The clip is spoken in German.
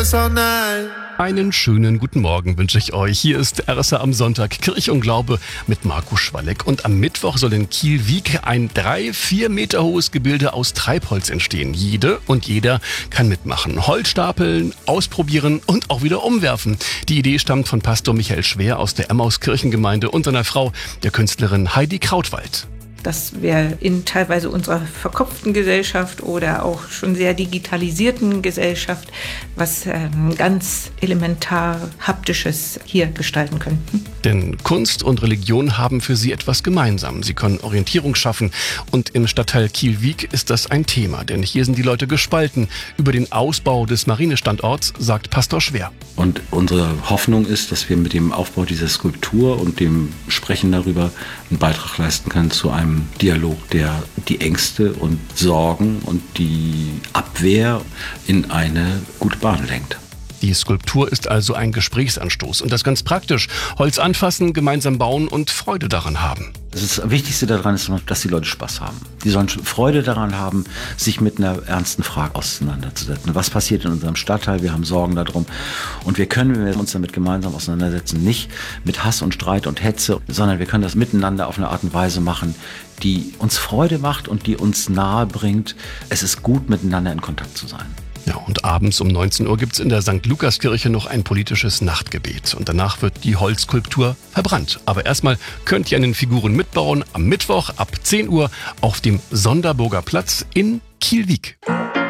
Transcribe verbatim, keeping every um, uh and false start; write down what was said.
personal. Einen schönen guten Morgen wünsche ich euch. Hier ist R S A am Sonntag, Kirche und Glaube mit Marco Schwalleck. Und am Mittwoch soll in Kiel-Wiek ein drei, vier Meter hohes Gebilde aus Treibholz entstehen. Jede und jeder kann mitmachen. Holz stapeln, ausprobieren und auch wieder umwerfen. Die Idee stammt von Pastor Michael Schwer aus der Emmaus-Kirchengemeinde und seiner Frau, der Künstlerin Heidi Krautwald. Dass wir in teilweise unserer verkopften Gesellschaft oder auch schon sehr digitalisierten Gesellschaft was ähm, ganz elementar Haptisches hier gestalten könnten. Denn Kunst und Religion haben für sie etwas gemeinsam. Sie können Orientierung schaffen und im Stadtteil Kiel-Wiek ist das ein Thema. Denn hier sind die Leute gespalten über den Ausbau des Marinestandorts, sagt Pastor Schwer. Und unsere Hoffnung ist, dass wir mit dem Aufbau dieser Skulptur und dem Sprechen darüber einen Beitrag leisten können zu einem Dialog, der die Ängste und Sorgen und die Abwehr in eine gute Bahn lenkt. Die Skulptur ist also ein Gesprächsanstoß und das ganz praktisch. Holz anfassen, gemeinsam bauen und Freude daran haben. Das Wichtigste daran ist, dass die Leute Spaß haben. Die sollen Freude daran haben, sich mit einer ernsten Frage auseinanderzusetzen. Was passiert in unserem Stadtteil? Wir haben Sorgen darum. Und wir können, wenn wir uns damit gemeinsam auseinandersetzen, nicht mit Hass und Streit und Hetze, sondern wir können das miteinander auf eine Art und Weise machen, die uns Freude macht und die uns nahe bringt. Es ist gut, miteinander in Kontakt zu sein. Ja, und abends um neunzehn Uhr gibt's in der Sankt Lukas-Kirche noch ein politisches Nachtgebet. Und danach wird die Holzskulptur verbrannt. Aber erstmal könnt ihr an den Figuren mitbauen am Mittwoch ab zehn Uhr auf dem Sonderburger Platz in Kiel-Wiek.